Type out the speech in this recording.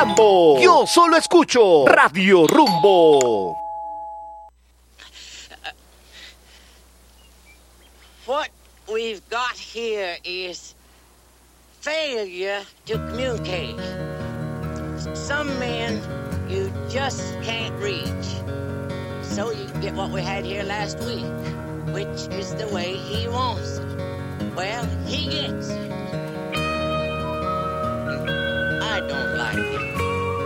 Mambo. Yo solo escucho Radio Rumbo. What we've got here is failure to communicate. Some men you just can't reach. So you get what we had here last week, which is the way he wants it. Well, he gets it. I don't like it.